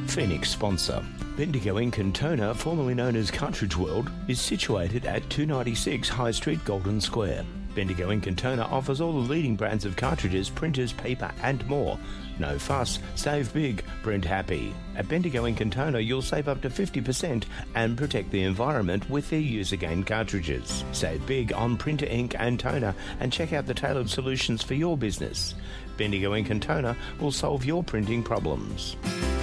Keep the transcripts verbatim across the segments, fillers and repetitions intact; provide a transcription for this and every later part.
Phoenix sponsor. Bendigo Ink and Toner, formerly known as Cartridge World, is situated at two ninety-six High Street, Golden Square. Bendigo Ink and Toner offers all the leading brands of cartridges, printers, paper and more. No fuss, save big, print happy. At Bendigo Ink and Toner you'll save up to fifty percent and protect the environment with their Use Again cartridges. Save big on printer ink and toner and check out the tailored solutions for your business. Bendigo Ink and Toner will solve your printing problems.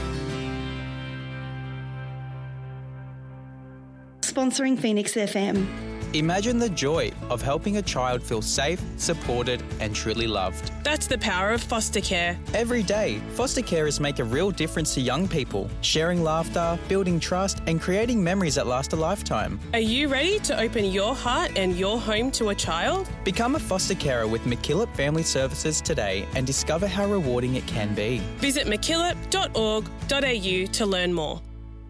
Sponsoring Phoenix F M. Imagine the joy of helping a child feel safe, supported and truly loved. That's the power of foster care. Every day, foster carers make a real difference to young people, sharing laughter, building trust and creating memories that last a lifetime. Are you ready to open your heart and your home to a child? Become a foster carer with MacKillop Family Services today and discover how rewarding it can be. Visit mackillop dot org dot a u to learn more.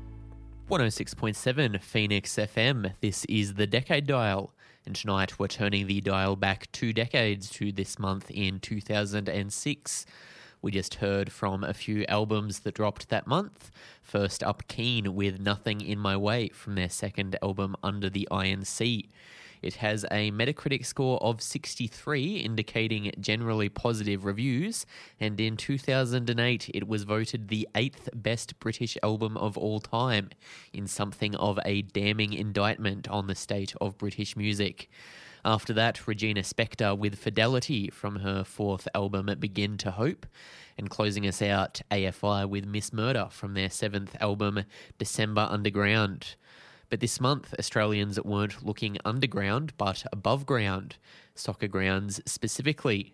one oh six point seven Phoenix F M. This is the Decade Dial, and tonight we're turning the dial back two decades to this month in two thousand six. We just heard from a few albums that dropped that month. First up, Keane with Nothing in My Way from their second album, Under the Iron Sea. It has a Metacritic score of sixty-three, indicating generally positive reviews, and in two thousand eight it was voted the eighth best British album of all time, in something of a damning indictment on the state of British music. After that, Regina Spektor with Fidelity from her fourth album, Begin to Hope, and closing us out, A F I with Miss Murder from their seventh album, December Underground. But this month, Australians weren't looking underground, but above ground, soccer grounds specifically.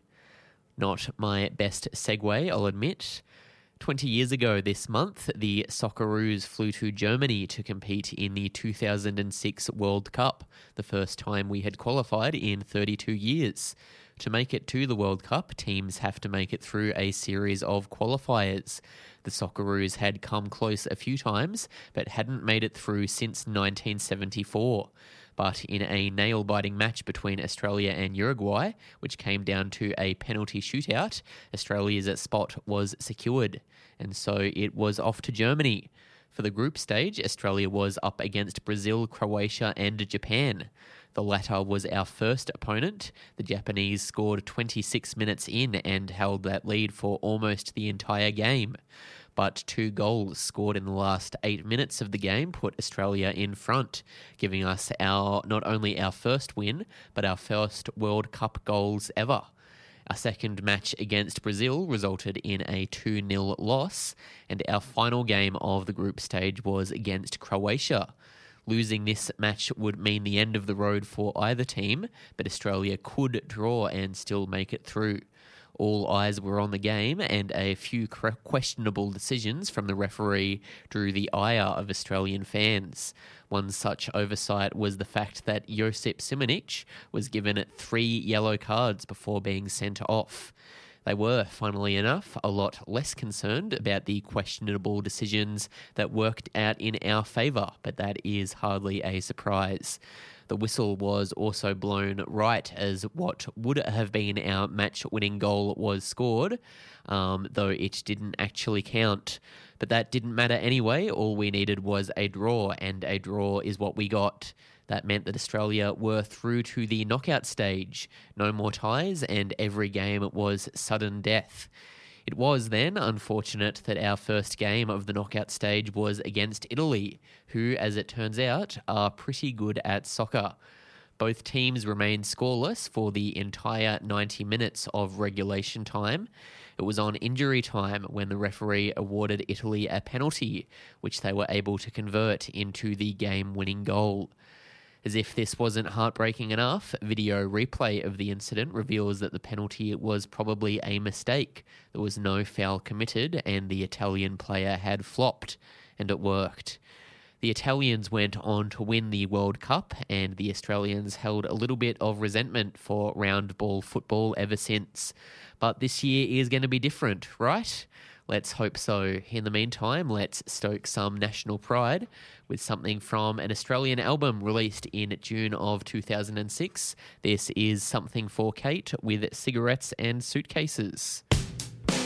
Not my best segue, I'll admit. Twenty years ago this month, the Socceroos flew to Germany to compete in the two thousand six World Cup, the first time we had qualified in thirty-two years. To make it to the World Cup, teams have to make it through a series of qualifiers. The Socceroos had come close a few times, but hadn't made it through since nineteen seventy-four. But in a nail-biting match between Australia and Uruguay, which came down to a penalty shootout, Australia's spot was secured, and so it was off to Germany. For the group stage, Australia was up against Brazil, Croatia and Japan. The latter was our first opponent. The Japanese scored twenty-six minutes in and held that lead for almost the entire game. But two goals scored in the last eight minutes of the game put Australia in front, giving us our not only our first win, but our first World Cup goals ever. Our second match against Brazil resulted in a two nil loss, and our final game of the group stage was against Croatia. Losing this match would mean the end of the road for either team, but Australia could draw and still make it through. All eyes were on the game, and a few questionable decisions from the referee drew the ire of Australian fans. One such oversight was the fact that Josip Simonic was given three yellow cards before being sent off. They were, funnily enough, a lot less concerned about the questionable decisions that worked out in our favour, but that is hardly a surprise. The whistle was also blown right as what would have been our match-winning goal was scored, um, though it didn't actually count. But that didn't matter anyway. All we needed was a draw, and a draw is what we got. That meant that Australia were through to the knockout stage. No more ties, and every game was sudden death. It was then unfortunate that our first game of the knockout stage was against Italy, who, as it turns out, are pretty good at soccer. Both teams remained scoreless for the entire ninety minutes of regulation time. It was on injury time when the referee awarded Italy a penalty, which they were able to convert into the game-winning goal. As if this wasn't heartbreaking enough, video replay of the incident reveals that the penalty was probably a mistake. There was no foul committed and the Italian player had flopped, and it worked. The Italians went on to win the World Cup, and the Australians held a little bit of resentment for round ball football ever since. But this year is going to be different, right? Let's hope so. In the meantime, let's stoke some national pride with something from an Australian album released in June of two thousand six. This is Something for Kate with Cigarettes and Suitcases.